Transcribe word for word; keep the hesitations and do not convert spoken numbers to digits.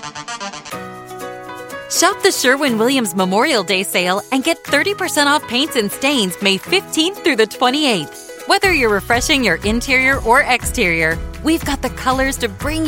Shop the Sherwin-Williams Memorial Day sale and get thirty percent off paints and stains May fifteenth through the twenty-eighth. Whether you're refreshing your interior or exterior, we've got the colors to bring